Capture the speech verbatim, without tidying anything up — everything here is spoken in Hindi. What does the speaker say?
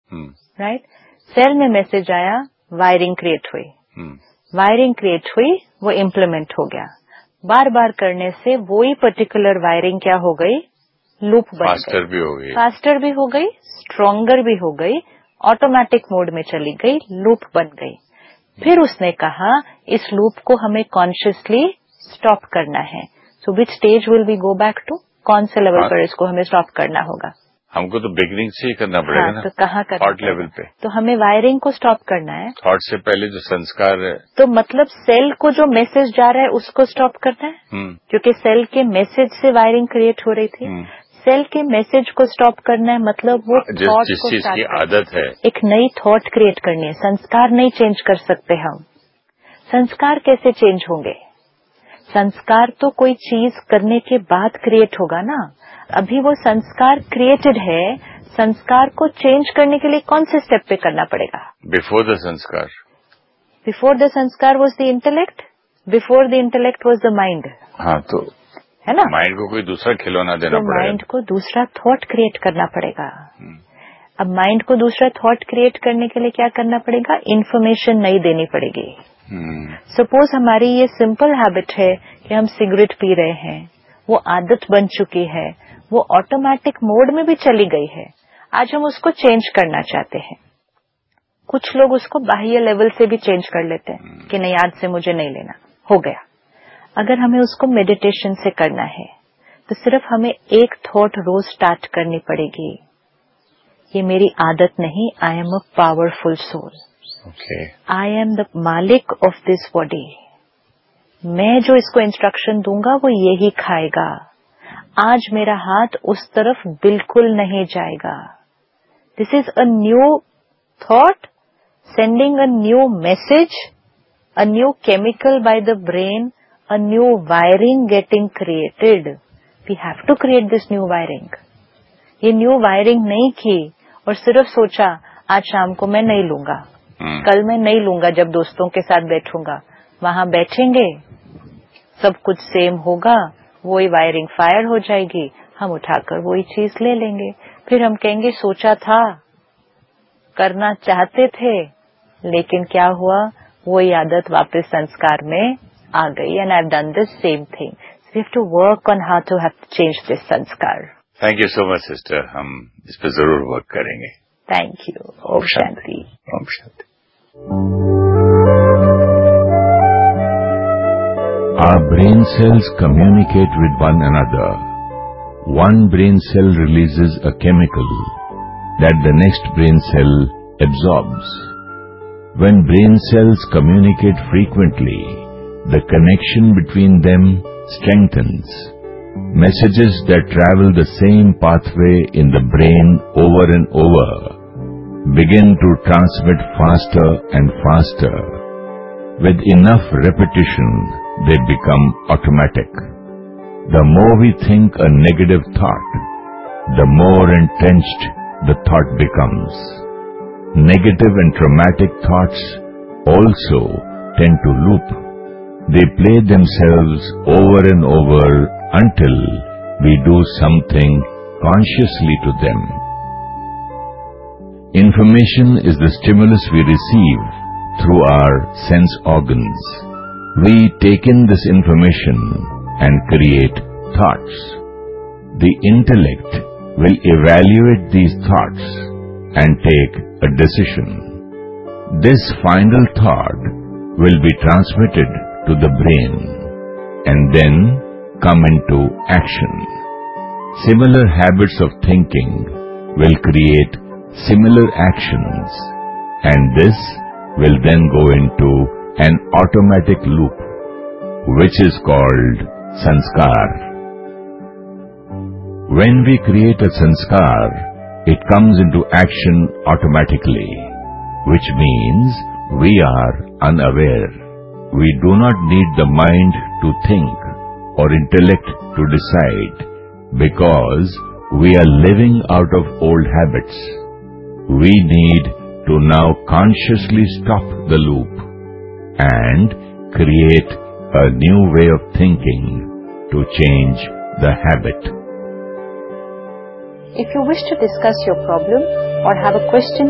राइट। सेल में मैसेज आया, वायरिंग क्रिएट हुई, वायरिंग क्रिएट हुई, वो इम्प्लीमेंट हो गया। बार बार करने से वही पर्टिकुलर वायरिंग क्या हो गई, लूप बन गई, फास्टर भी हो गई, फास्टर भी हो गई, स्ट्रॉन्गर भी हो गई, ऑटोमेटिक मोड में चली गई, लूप बन गई। फिर उसने कहा इस लूप को हमें कॉन्शियसली स्टॉप करना है। सो which stage will we go back to, कौन से लेवल पर इसको हमें स्टॉप करना होगा? हमको तो बिगिनिंग से ही करना पड़ेगा हाँ, ना। तो कहाँ करना थॉट लेवल पे। तो हमें वायरिंग को स्टॉप करना है। थॉट से पहले जो संस्कार है, तो मतलब सेल को जो मैसेज जा रहा है उसको स्टॉप करना है, क्योंकि सेल के मैसेज से वायरिंग क्रिएट हो रही थी। सेल के मैसेज को स्टॉप करना है, मतलब वो थॉट जिस को चीज की आदत है, एक नई थॉट क्रिएट करनी है। संस्कार नहीं चेंज कर सकते हम। संस्कार कैसे चेंज होंगे? संस्कार तो कोई चीज करने के बाद क्रिएट होगा ना। अभी वो संस्कार क्रिएटेड है, संस्कार को चेंज करने के लिए कौन से स्टेप पे करना पड़ेगा? बिफोर द संस्कार। बिफोर द संस्कार was the intellect, before the intellect was the mind. हाँ, तो है ना, माइंड को कोई दूसरा खिलौना देना तो पड़ेगा, माइंड को दूसरा थॉट क्रिएट करना पड़ेगा। अब माइंड को दूसरा थॉट क्रिएट करने के लिए क्या करना पड़ेगा? इन्फॉर्मेशन नहीं देनी पड़ेगी। सपोज हमारी ये सिंपल हैबिट है कि हम सिगरेट पी रहे हैं, वो आदत बन चुकी है, वो ऑटोमेटिक मोड में भी चली गई है। आज हम उसको चेंज करना चाहते हैं। कुछ लोग उसको बाह्य लेवल से भी चेंज कर लेते हैं कि नहीं, आज से मुझे नहीं लेना, हो गया। अगर हमें उसको मेडिटेशन से करना है तो सिर्फ हमें एक थॉट रोज स्टार्ट करनी पड़ेगी, ये मेरी आदत नहीं, I am a powerful soul, I am the मालिक ऑफ दिस बॉडी। मैं जो इसको इंस्ट्रक्शन दूंगा वो यही खाएगा। आज मेरा हाथ उस तरफ बिल्कुल नहीं जाएगा। This is a new thought sending a new message, a new chemical by the brain, a new wiring getting created. We have to create this new wiring. ये न्यू वायरिंग नहीं की और सिर्फ सोचा आज शाम को मैं नहीं लूंगा, hmm. कल मैं नहीं लूंगा, जब दोस्तों के साथ बैठूंगा, वहां बैठेंगे, सब कुछ सेम होगा, वही वायरिंग फायर हो जाएगी, हम उठाकर वही चीज ले लेंगे। फिर हम कहेंगे सोचा था, करना चाहते थे, लेकिन क्या हुआ, वही आदत वापस संस्कार में आ गई। And I have done this same thing. We have to work on how to have change this संस्कार। Thank you so much sister, हम इस पे जरूर वर्क करेंगे। Thank you. Om Shanti. Om Shanti. Our brain cells communicate with one another. One brain cell releases a chemical that the next brain cell absorbs. When brain cells communicate frequently, the connection between them strengthens. Messages that travel the same pathway in the brain over and over begin to transmit faster and faster. With enough repetition, they become automatic. The more we think a negative thought, the more entrenched the thought becomes. Negative and traumatic thoughts also tend to loop. They play themselves over and over until we do something consciously to them. Information is the stimulus we receive through our sense organs. We take in this information and create thoughts. The intellect will evaluate these thoughts and take a decision. This final thought will be transmitted to the brain and then come into action. Similar habits of thinking will create similar actions, and this will then go into an automatic loop, which is called sanskar. When we create a sanskar, it comes into action automatically, which means we are unaware. We do not need the mind to think or intellect to decide, because we are living out of old habits. We need to now consciously stop the loop and create a new way of thinking to change the habit. If you wish to discuss your problem or have a question